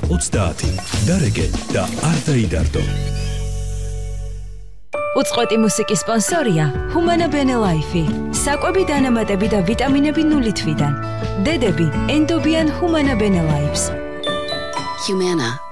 30 დარეგე და არ დაიდარდო. უწყვეტი მუსიკის სპონსორია Humana Bene Life. საკვები დანამატები და ვიტამინები 0 თვიდან. დედები ენდობიან Humana Bene Lives. Humana